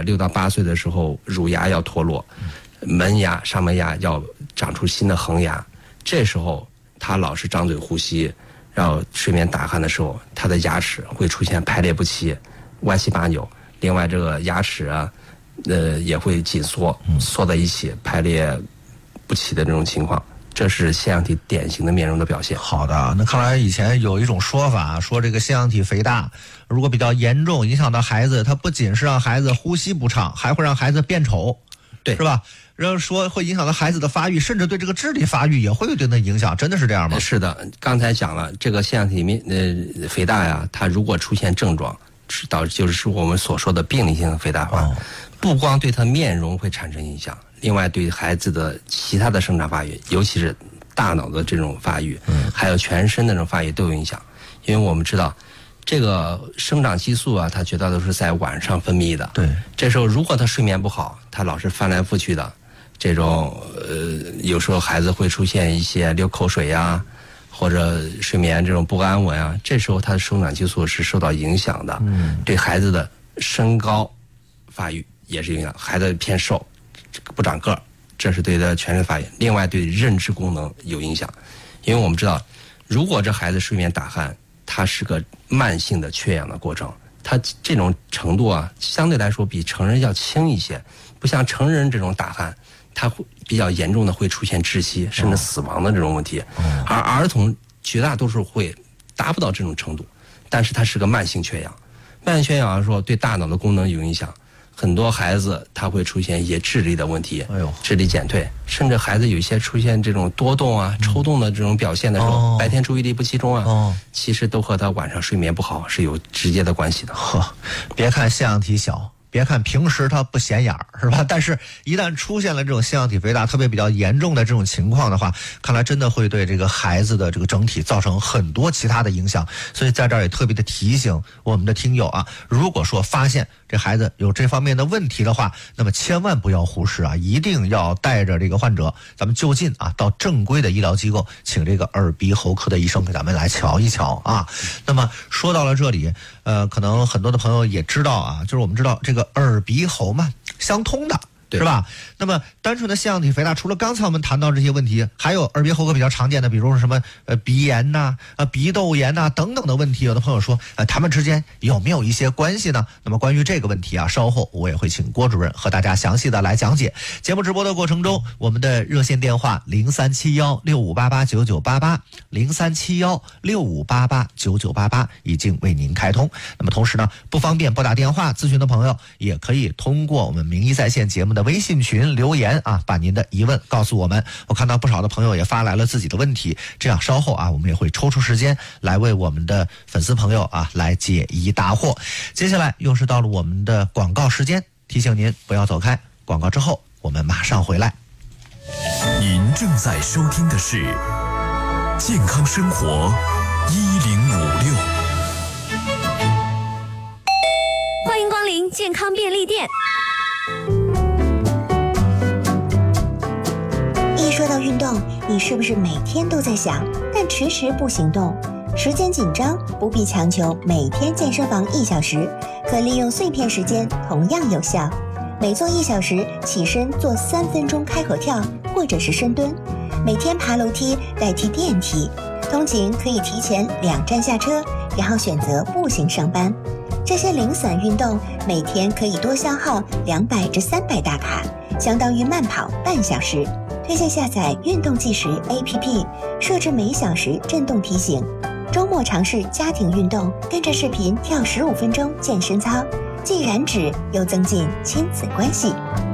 在6到8岁的时候，乳牙要脱落，上门牙要长出新的恒牙，这时候他老是张嘴呼吸，然后睡眠打鼾的时候，他的牙齿会出现排列不齐、歪七八扭。另外，这个牙齿啊，也会紧缩，缩在一起，排列不齐的这种情况。这是腺样体典型的面容的表现。 好的，那看来以前有一种说法，说这个腺样体肥大如果比较严重，影响到孩子，它不仅是让孩子呼吸不畅，还会让孩子变丑， 对， 是吧？然后说会影响到孩子的发育，甚至对这个智力发育也会有一定的影响，真的是这样吗？ 是的，刚才讲了，这个腺样体肥大呀，它如果出现症状，就是我们所说的病理性肥大化，不光对他面容会产生影响，另外对孩子的其他的生长发育，尤其是大脑的这种发育，还有全身的这种发育都有影响。因为我们知道，这个生长激素啊，它绝大多数是在晚上分泌的。 对， 这时候如果他睡眠不好，他老是翻来覆去的，这种有时候孩子会出现一些流口水呀，或者睡眠这种不安稳啊，这时候他的生长激素是受到影响的，对孩子的身高发育也是影响，孩子偏瘦，不长个儿，这是对他全身发育。另外对认知功能有影响，因为我们知道，如果这孩子睡眠打鼾，它是个慢性的缺氧的过程，它这种程度啊，相对来说比成人要轻一些，不像成人这种打鼾，它会比较严重的会出现窒息甚至死亡的这种问题，而儿童绝大多数会达不到这种程度，但是它是个慢性缺氧。慢性缺氧说对大脑的功能有影响，很多孩子他会出现一些智力的问题，智力减退，甚至孩子有一些出现这种多动啊、抽动的这种表现的时候，白天注意力不集中啊，其实都和他晚上睡眠不好是有直接的关系的。 别看腺样体小，别看平时它不显眼是吧？但是一旦出现了这种腺样体肥大特别比较严重的这种情况的话，看来真的会对这个孩子的这个整体造成很多其他的影响。所以在这儿也特别的提醒我们的听友啊，如果说发现这孩子有这方面的问题的话，那么千万不要忽视啊，一定要带着这个患者咱们就近啊到正规的医疗机构，请这个耳鼻喉科的医生给咱们来瞧一瞧啊。那么说到了这里，可能很多的朋友也知道啊，就是我们知道这个耳鼻喉嘛相通的，是吧？那么单纯的腺样体肥大，除了刚才我们谈到这些问题，还有耳鼻喉科比较常见的，比如说什么鼻炎呐、鼻窦炎呐等等的问题。有的朋友说，他们之间有没有一些关系呢？那么关于这个问题啊，稍后我也会请郭主任和大家详细的来讲解。节目直播的过程中，我们的热线电话037165889988，037165889988已经为您开通。那么同时呢，不方便拨打电话咨询的朋友，也可以通过我们名医在线节目的微信群留言啊，把您的疑问告诉我们。我看到不少的朋友也发来了自己的问题，这样稍后啊，我们也会抽出时间来为我们的粉丝朋友啊来解疑答惑。接下来又是到了我们的广告时间，提醒您不要走开，广告之后我们马上回来。 您正在收听的是健康生活1056， 欢迎光临健康便利店。 一说到运动，你是不是每天都在想，但迟迟不行动？时间紧张，不必强求每天健身房1小时，可利用碎片时间同样有效。每做1小时，起身做3分钟开合跳或者是深蹲，每天爬楼梯代替电梯，通勤可以提前2站下车，然后选择步行上班。这些零散运动每天可以多消耗200至300大卡，相当于慢跑半小时。推荐下载运动计时 APP， 设置每小时震动提醒。周末尝试家庭运动，跟着视频跳15分钟健身操，既燃脂又增进亲子关系。